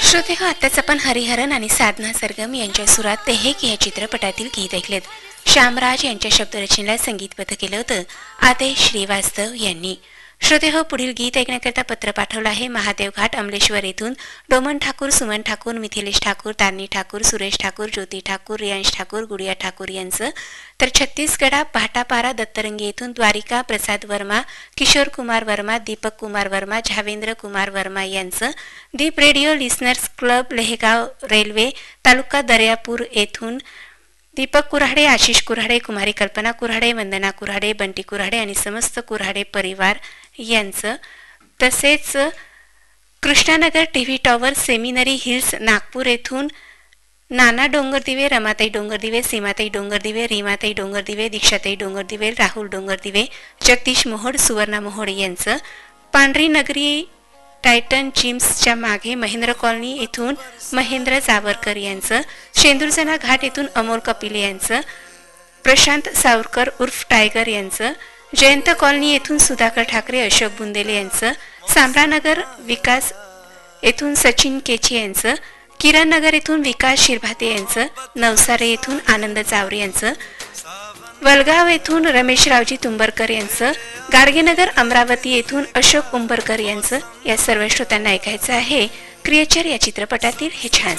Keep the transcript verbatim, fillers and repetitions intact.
श्रोते हो, आताच आपण हरिहरन आणि साधना सरगम यांच्या सुरात तेहेक या चित्रपटातील गीत ऐकलेत. श्यामराज यांच्या शब्दरचनेला संगीतबद्ध केलं होतं आदेश श्रीवास्तव यांनी. श्रोते हो, पुढील गीत ऐकण्याकरता पत्र पाठवलं आहे महादेव घाट अमलेश्वर येथून डोमन ठाकूर, सुमन ठाकूर, मिथिलेश ठाकूर, तारणी ठाकूर, सुरेश ठाकूर, ज्योती ठाकूर, रियांश ठाकूर, गुडिया ठाकूर यांचं. तर छत्तीसगडा भाटापारा दत्तरंगी येथून द्वारिका प्रसाद वर्मा, किशोर कुमार वर्मा, दीपक कुमार वर्मा, झावेंद्र कुमार वर्मा यांचं. दीप रेडिओ लिस्नर्स क्लब लेहगाव रेल्वे तालुका दर्यापूर येथून दीपक कुऱ्हाडे, आशिष कुऱ्हाडे, कुमारी कल्पना कुऱ्हाडे, वंदना कुऱ्हाडे, बंटी कुऱ्हाडे आणि समस्त कुऱ्हाडे परिवार यांचं. तसेच Krishnanagar TV tower, seminary hills Nagpur येथून नाना डोंगरदिवे, रमाताई डोंगरदिवे, सीमाताई डोंगरदिवे, रीमाताई डोंगरदिवे, दीक्षाताई डोंगरदिवे, राहुल डोंगरदिवे, जगदीश मोहोड, सुवर्णा मोहोड यांचं. पांढरी नगरी टायटन जिम्सच्या मागे महेंद्र कॉलनी येथून महेंद्र जावरकर यांचं. शेंदुरजना घाट येथून अमोल कपिल यांचं. प्रशांत सावरकर उर्फ टायगर यांचं. जयंत कॉलनी येथून सुधाकर ठाकरे, अशोक बुंदेले यांचं. सांब्रानगर विकास येथून सचिन केचे यांचं. किरण नगर येथून विकास शिरभाते यांचं. नवसारे येथून आनंद चावरे यांचं. वलगाव येथून रमेश रावजी तुंबरकर यांचं. गाडगेनगर अमरावती येथून अशोक उंबरकर यांचं. या सर्व श्रोत्यांना ऐकायचं आहे क्रिएचर या चित्रपटातील हे छान